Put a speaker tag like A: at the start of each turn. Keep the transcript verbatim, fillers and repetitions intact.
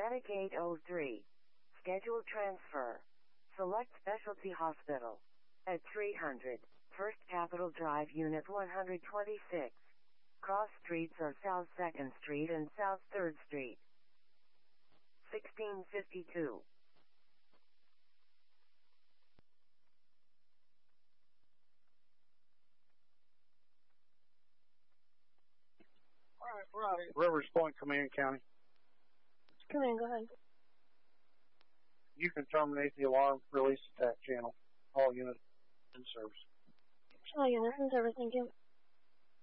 A: Medic eight oh three. Schedule transfer. Select Specialty Hospital. At three hundred, First Capitol Drive, Unit one hundred twenty-six. Cross streets are South second Street and South third Street. sixteen fifty-two.
B: Alright, we're out at Rivers Point, Command County.
C: Come in, go ahead.
B: You can terminate the alarm release attack channel. All units in service.
C: All units in service, thank you.